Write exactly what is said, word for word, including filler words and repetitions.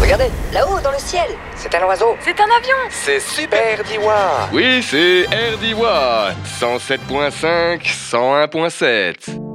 Regardez, là-haut, dans le ciel. C'est un oiseau. C'est un avion. C'est Super Diwa. Oui, c'est R D I W A. cent sept point cinq, cent un point sept.